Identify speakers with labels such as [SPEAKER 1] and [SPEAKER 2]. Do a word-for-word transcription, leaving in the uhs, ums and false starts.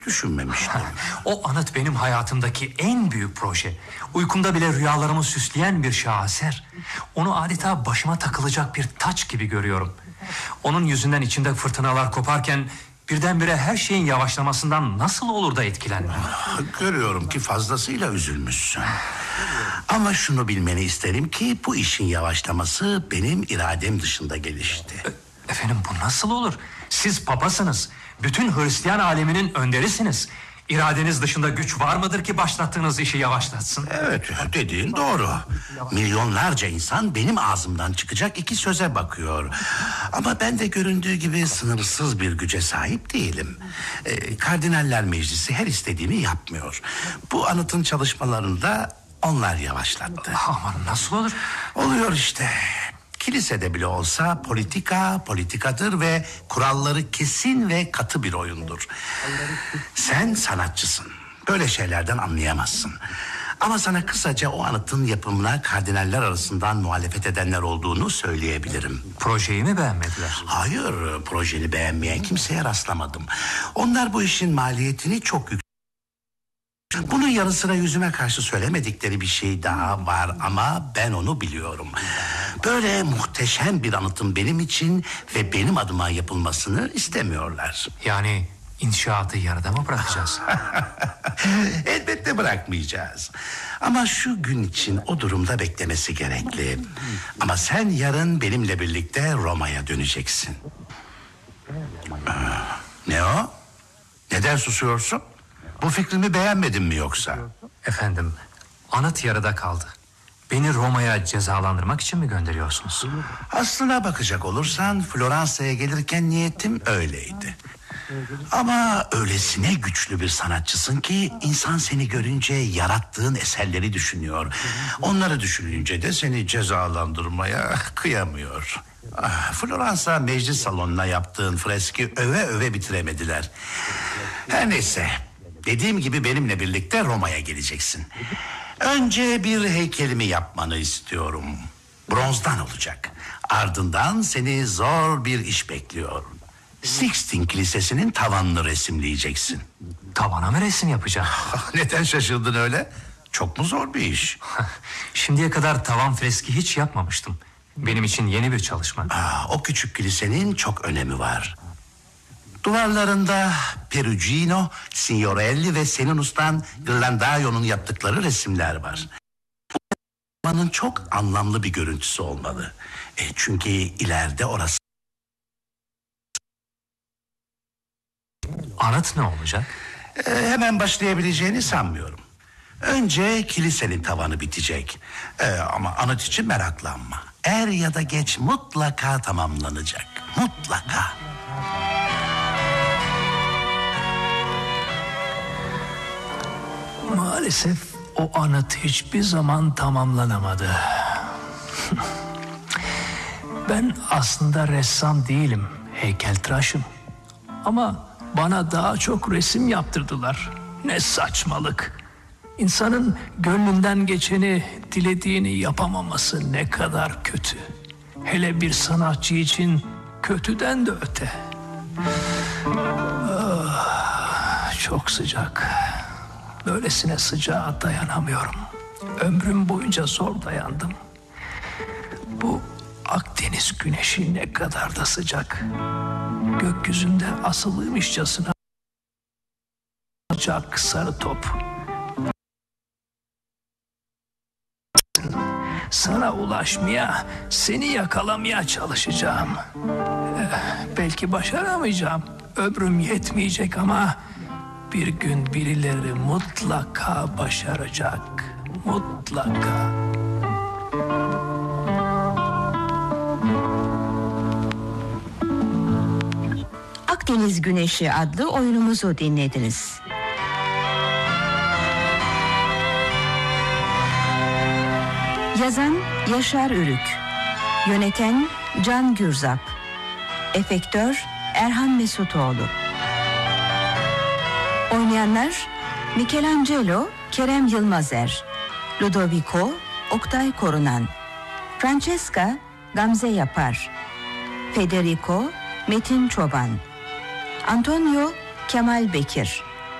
[SPEAKER 1] düşünmemiştim.
[SPEAKER 2] O anıt benim hayatımdaki en büyük proje. Uykumda bile rüyalarımı süsleyen bir şaheser. Onu adeta başıma takılacak bir taç gibi görüyorum. Onun yüzünden içimde fırtınalar koparken birdenbire her şeyin yavaşlamasından nasıl olur da etkilenmem?
[SPEAKER 1] Görüyorum ki fazlasıyla üzülmüşsün. Ama şunu bilmeni isterim ki bu işin yavaşlaması benim iradem dışında gelişti.
[SPEAKER 2] E, efendim bu nasıl olur? Siz papasınız. Bütün Hristiyan aleminin önderisiniz. İradeniz dışında güç var mıdır ki başlattığınız işi yavaşlatsın?
[SPEAKER 1] Evet, dediğin doğru. Milyonlarca insan benim ağzımdan çıkacak iki söze bakıyor. Ama ben de göründüğü gibi sınırsız bir güce sahip değilim. Ee, Kardinaller Meclisi her istediğimi yapmıyor. Bu anıtın çalışmalarını da onlar yavaşlattı.
[SPEAKER 2] Ama nasıl olur?
[SPEAKER 1] Oluyor işte. Kilisede bile olsa politika politikadır ve kuralları kesin ve katı bir oyundur. Sen sanatçısın. Böyle şeylerden anlayamazsın. Ama sana kısaca o anıtın yapımına kardinaller arasından muhalefet edenler olduğunu söyleyebilirim.
[SPEAKER 2] Projeyi mi beğenmediler?
[SPEAKER 1] Hayır, projeni beğenmeyen kimseye rastlamadım. Onlar bu işin maliyetini çok yüksek. Bunun yanı sıra yüzüme karşı söylemedikleri bir şey daha var ama ben onu biliyorum. Böyle muhteşem bir anıtın benim için ve benim adıma yapılmasını istemiyorlar.
[SPEAKER 2] Yani inşaatı yarıda mı bırakacağız?
[SPEAKER 1] Elbette bırakmayacağız. Ama şu gün için o durumda beklemesi gerekli. Ama sen yarın benimle birlikte Roma'ya döneceksin. Ne o? Neden susuyorsun? Bu fikrimi beğenmedin mi yoksa?
[SPEAKER 2] Efendim, anıt yarıda kaldı. Beni Roma'ya cezalandırmak için mi gönderiyorsunuz?
[SPEAKER 1] Aslına bakacak olursan Floransa'ya gelirken niyetim öyleydi. Ama öylesine güçlü bir sanatçısın ki insan seni görünce yarattığın eserleri düşünüyor. Onları düşününce de seni cezalandırmaya kıyamıyor. Ah, Floransa meclis salonuna yaptığın freski öve öve bitiremediler. Her neyse, dediğim gibi benimle birlikte Roma'ya geleceksin. Önce bir heykelimi yapmanı istiyorum. Bronzdan olacak. Ardından seni zor bir iş bekliyor. Sixtin Kilisesi'nin tavanını resimleyeceksin.
[SPEAKER 2] Tavana mı resim yapacağım?
[SPEAKER 1] Neden şaşırdın öyle? Çok mu zor bir iş?
[SPEAKER 2] Şimdiye kadar tavan freski hiç yapmamıştım. Benim için yeni bir çalışma.
[SPEAKER 1] Aa, o küçük kilisenin çok önemi var. Duvarlarında Perugino, Signorelli ve senin ustan Ghirlandaio'nun yaptıkları resimler var. Bunun çok anlamlı bir görüntüsü olmalı. E, çünkü ileride orası...
[SPEAKER 2] Anıt ne olacak?
[SPEAKER 1] E, hemen başlayabileceğini sanmıyorum. Önce kilisenin tavanı bitecek. E, ama anıt için meraklanma. Er ya da geç mutlaka tamamlanacak. Mutlaka.
[SPEAKER 2] Maalesef o anıt hiçbir zaman tamamlanamadı. Ben aslında ressam değilim, heykeltıraşım. Ama bana daha çok resim yaptırdılar. Ne saçmalık. İnsanın gönlünden geçeni, dilediğini yapamaması ne kadar kötü. Hele bir sanatçı için kötüden de öte. Ah, çok sıcak. Böylesine sıcağa dayanamıyorum. Ömrüm boyunca zor dayandım. Bu Akdeniz güneşi ne kadar da sıcak. Gökyüzünde asılıymışçasına sıcak sarı top. Sana ulaşmaya, seni yakalamaya çalışacağım. Eh, belki başaramayacağım. Ömrüm yetmeyecek ama bir gün birileri mutlaka başaracak. Mutlaka.
[SPEAKER 3] Akdeniz Güneşi adlı oyunumuzu dinlediniz. Yazan Yaşar Ürük, yöneten Can Gürzap, efektör Erhan Mesutoğlu. Oynayanlar Michelangelo Kerem Yılmazer, Ludovico Oktay Korunan, Francesca Gamze Yapar, Federico Metin Çoban, Antonio Kemal Bekir,